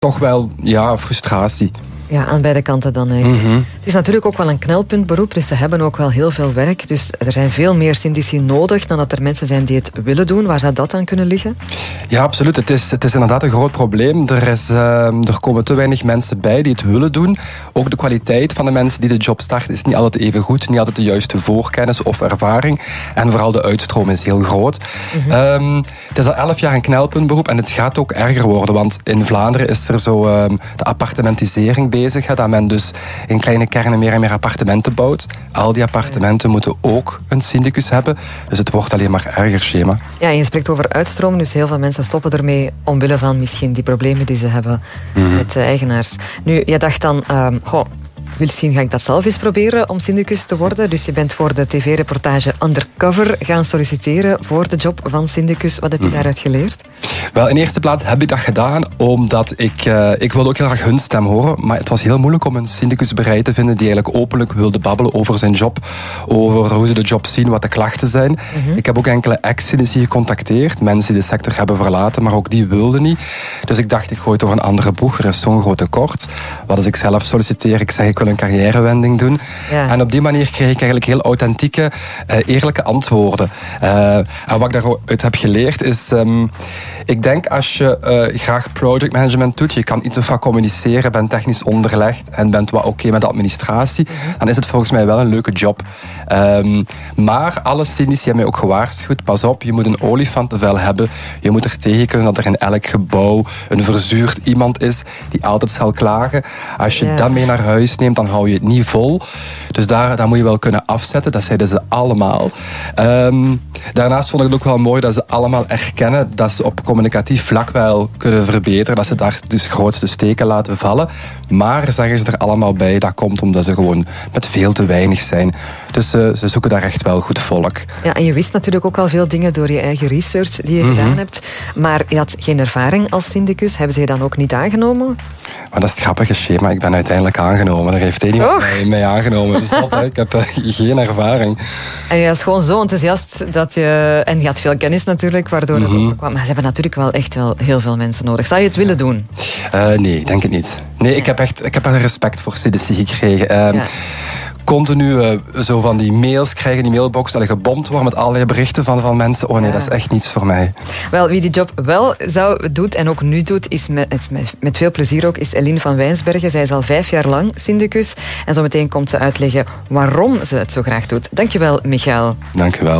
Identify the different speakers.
Speaker 1: toch wel frustratie.
Speaker 2: Ja, aan beide kanten dan eigenlijk.
Speaker 1: Mm-hmm.
Speaker 2: Het is natuurlijk ook wel een knelpuntberoep, dus ze hebben ook wel heel veel werk. Dus er zijn veel meer syndici nodig dan dat er mensen zijn die het willen doen. Waar zou dat aan kunnen liggen?
Speaker 1: Ja, absoluut. Het is inderdaad een groot probleem. Er komen te weinig mensen bij die het willen doen. Ook de kwaliteit van de mensen die de job starten is niet altijd even goed. Niet altijd de juiste voorkennis of ervaring. En vooral de uitstroom is heel groot. Mm-hmm. Het is al 11 jaar een knelpuntberoep en het gaat ook erger worden. Want in Vlaanderen is er zo de appartementisering bezig. Dat men dus in kleine kernen meer en meer appartementen bouwt. Al die appartementen moeten ook een syndicus hebben. Dus het wordt alleen maar erger, Shema.
Speaker 2: Ja, je spreekt over uitstroom, dus heel veel mensen stoppen ermee omwille van misschien die problemen die ze hebben met eigenaars. Nu, jij dacht dan, misschien ga ik dat zelf eens proberen om syndicus te worden. Dus je bent voor de tv-reportage Undercover gaan solliciteren voor de job van syndicus. Wat heb je daaruit geleerd?
Speaker 1: Wel, in eerste plaats heb ik dat gedaan omdat ik wilde ook heel graag hun stem horen. Maar het was heel moeilijk om een syndicus bereid te vinden die eigenlijk openlijk wilde babbelen over zijn job. Over hoe ze de job zien, wat de klachten zijn. Mm-hmm. Ik heb ook enkele ex-syndici gecontacteerd. Mensen die de sector hebben verlaten, maar ook die wilden niet. Dus ik dacht, ik gooi het door een andere boeg. Er is zo'n groot tekort. Wat als ik zelf solliciteer, ik zeg ik wil een carrièrewending doen. Ja. En op die manier kreeg ik eigenlijk heel authentieke, eerlijke antwoorden. En wat ik daaruit heb geleerd is... ik denk als je graag project management doet, je kan iets of wat communiceren, bent technisch onderlegd en bent wat oké met de administratie, dan is het volgens mij wel een leuke job. Maar alle syndici hebben mij ook gewaarschuwd, pas op, je moet een olifantenvel hebben. Je moet er tegen kunnen dat er in elk gebouw een verzuurd iemand is die altijd zal klagen. Als je dat mee naar huis neemt, dan hou je het niet vol. Dus daar moet je wel kunnen afzetten. Dat zeiden ze allemaal. Daarnaast vond ik het ook wel mooi dat ze allemaal erkennen dat ze op communicatief vlak wel kunnen verbeteren. Dat ze daar dus grootste steken laten vallen. Maar, zeggen ze er allemaal bij, dat komt omdat ze gewoon met veel te weinig zijn. Dus ze zoeken daar echt wel goed volk.
Speaker 2: Ja, en je wist natuurlijk ook al veel dingen door je eigen research die je gedaan hebt. Maar je had geen ervaring als syndicus. Hebben ze je dan ook niet aangenomen?
Speaker 1: Maar dat is het grappige, Shema. Ik ben uiteindelijk aangenomen. Daar heeft iemand mij aangenomen. Dus ik heb geen ervaring. En
Speaker 2: je was gewoon zo enthousiast dat je... En je had veel kennis natuurlijk, waardoor het opkwam. Maar ze hebben natuurlijk wel echt wel heel veel mensen nodig. Zou je het willen doen?
Speaker 1: Nee, ik denk het niet. Nee, ik heb er respect voor syndici gekregen. Continu zo van die mails krijgen, die mailbox, dat je gebomd wordt met allerlei berichten van mensen. Oh nee, dat is echt niets voor mij.
Speaker 2: Wel, wie die job wel doet en ook nu doet, is met veel plezier ook, is Eline van Wijnsbergen. Zij is al 5 jaar lang syndicus. En zometeen komt ze uitleggen waarom ze het zo graag doet. Dankjewel, Michael.
Speaker 1: Dankjewel.